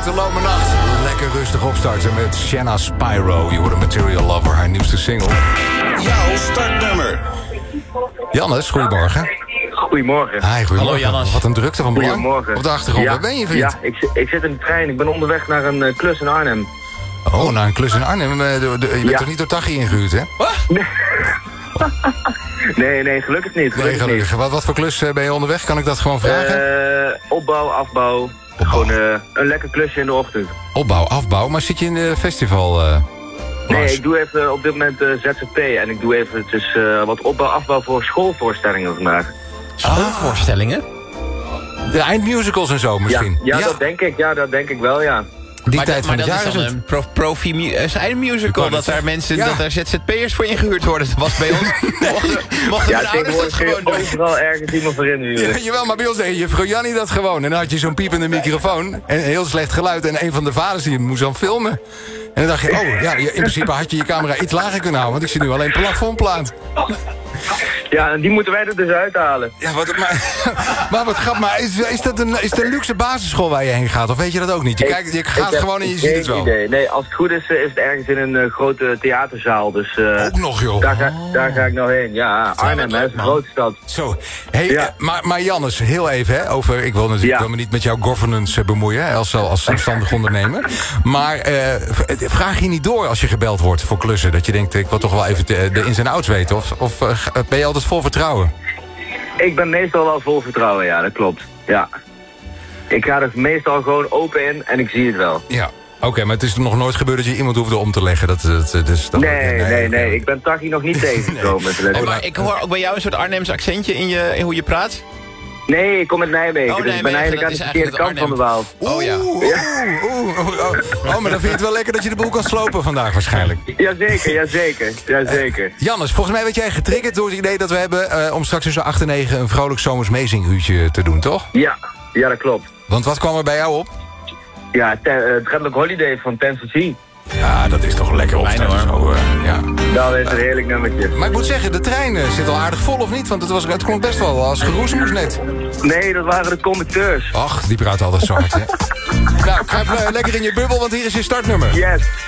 de lome nacht. Lekker rustig opstarten met Shanna Spyro. Je hoort een Material Lover, haar nieuwste single. Jouw startnummer. Jannes, goedemorgen. Goedemorgen. Hi, goedemorgen. Hallo, Jannes. Wat een drukte van belang. Goedemorgen. Op de achtergrond, Ja, waar ben je, vriend? Ja, ik zit in de trein. Ik ben onderweg naar een klus in Arnhem. Oh, naar een klus in Arnhem. Je bent toch niet door Tachi ingehuurd, hè? Nee, gelukkig niet. Nee, gelukkig. Wat voor klus ben je onderweg? Kan ik dat gewoon vragen? Opbouw, afbouw. Gewoon een lekker klusje in de ochtend. Opbouw, afbouw. Maar zit je in de festival? Nee, ik doe even op dit moment ZZP. En ik doe eventjes wat opbouw, afbouw voor schoolvoorstellingen vandaag. Schoolvoorstellingen? De eindmusicals en zo misschien? Ja, dat denk ik. Ja, dat denk ik wel, ja. Die tijd van het jaar is dan het. een profi-musical. Dat daar mensen, Ja. dat daar ZZP'ers voor ingehuurd worden. Dat was bij ons. Mochten Ja, mijn ouders dat tegenwoordig kun je gewoon doen. overal ergens iemand voor inhuren. Ja, jawel, maar bij ons deed juffrouw Jannie dat gewoon. En dan had je zo'n piepende microfoon en heel slecht geluid. En een van de vaders die moest dan filmen. En dan dacht je, oh ja, in principe had je je camera iets lager kunnen houden. Want ik zie nu alleen plafondplaat. Ja, en die moeten wij er dus uithalen. Ja, maar wat grap, maar is dat een luxe basisschool waar je heen gaat? Of weet je dat ook niet? Je gaat gewoon en je ziet het wel. Idee. Nee, als het goed is het ergens in een grote theaterzaal. Dus, Ook nog, joh. Daar ga ik nou heen. Ja, Arnhem, hè, is een grote stad. Zo. Hey, Ja. maar Jannes, heel even, hè, over... Ik wil natuurlijk Ja. wil me niet met jouw governance bemoeien, hè, als zelfstandig ondernemer. Maar vraag je niet door als je gebeld wordt voor klussen? Dat je denkt, ik wil toch wel even de ins en outs weten? Of ben je altijd vol vertrouwen? Ik ben meestal wel vol vertrouwen, ja, dat klopt. Ja. Ik ga er meestal gewoon open in en ik zie het wel. Ja. Oké, maar het is nog nooit gebeurd dat je iemand hoefde om te leggen. Nee. Ik ben Tachi nog niet tegengekomen. Oh, maar ik hoor ook bij jou een soort Arnhems accentje in hoe je praat. Nee, ik kom uit Nijmegen, dus ik ben Nijmegen, eigenlijk aan dat de is verkeerde kant eigenlijk van de Waal. Oh ja. Maar dan vind je het wel lekker dat je de boel kan slopen vandaag waarschijnlijk. Jazeker. Jannes, volgens mij werd jij getriggerd door het idee dat we hebben... om straks tussen 8 en 9 een vrolijk zomers meezinguurtje te doen, toch? Ja, dat klopt. Want wat kwam er bij jou op? Ja, Dreadlock Holiday van Tennessee. Ja, dat is toch lekker opstaan. Zo, ja. Dat is een heerlijk nummertje. Maar ik moet zeggen, de trein zit al aardig vol of niet? Want het klonk best wel als geroezemoes net. Nee, dat waren de conducteurs. Ach, die praat altijd zo hard, hè? Nou, kruip lekker in je bubbel, want hier is je startnummer. Yes.